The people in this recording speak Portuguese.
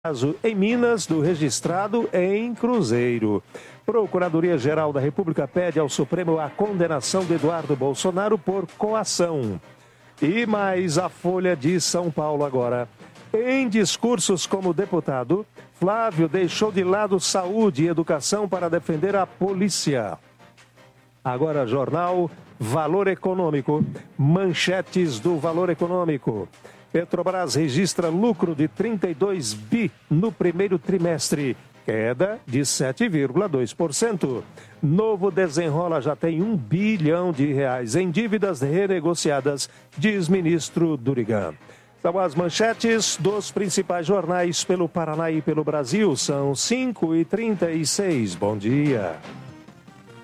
caso em Minas do registrado em Cruzeiro. Procuradoria-Geral da República pede ao Supremo a condenação de Eduardo Bolsonaro por coação. E mais a Folha de São Paulo agora. Em discursos como deputado, Flávio deixou de lado saúde e educação para defender a polícia. Agora, jornal Valor Econômico. Manchetes do Valor Econômico. Petrobras registra lucro de 32 bi no primeiro trimestre, queda de 7,2%. Novo Desenrola já tem R$1 bilhão em dívidas renegociadas, diz ministro Durigan. São as manchetes dos principais jornais pelo Paraná e pelo Brasil. São 5h36. Bom dia.